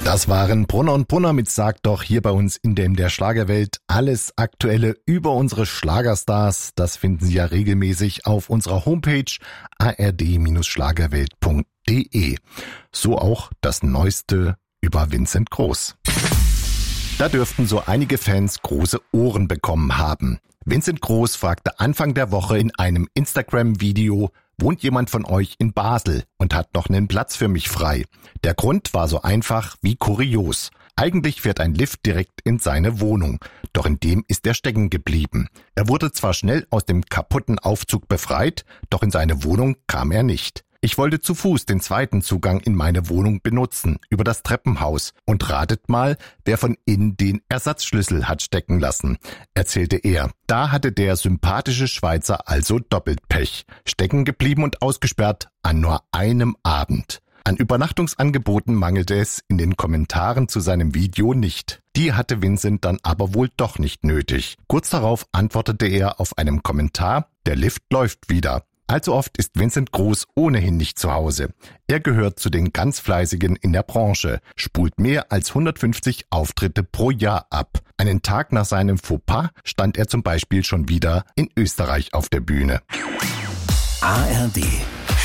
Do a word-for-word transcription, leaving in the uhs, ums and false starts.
Das waren Brunner und Brunner mit Sag doch hier bei uns in der, in der Schlagerwelt. Alles Aktuelle über unsere Schlagerstars, das finden Sie ja regelmäßig auf unserer Homepage a r d Bindestrich schlagerwelt punkt d e. So auch das Neueste über Vincent Groß. Da dürften so einige Fans große Ohren bekommen haben. Vincent Groß fragte Anfang der Woche in einem Instagram-Video: Wohnt jemand von euch in Basel und hat noch einen Platz für mich frei? Der Grund war so einfach wie kurios. Eigentlich fährt ein Lift direkt in seine Wohnung, doch in dem ist er stecken geblieben. Er wurde zwar schnell aus dem kaputten Aufzug befreit, doch in seine Wohnung kam er nicht. Ich wollte zu Fuß den zweiten Zugang in meine Wohnung benutzen, über das Treppenhaus. Und ratet mal, wer von innen den Ersatzschlüssel hat stecken lassen, erzählte er. Da hatte der sympathische Schweizer also doppelt Pech. Stecken geblieben und ausgesperrt an nur einem Abend. An Übernachtungsangeboten mangelte es in den Kommentaren zu seinem Video nicht. Die hatte Vincent dann aber wohl doch nicht nötig. Kurz darauf antwortete er auf einem Kommentar: Der Lift läuft wieder. Allzu oft ist Vincent Groß ohnehin nicht zu Hause. Er gehört zu den ganz Fleißigen in der Branche, spult mehr als hundertfünfzig Auftritte pro Jahr ab. Einen Tag nach seinem Fauxpas stand er zum Beispiel schon wieder in Österreich auf der Bühne. A R D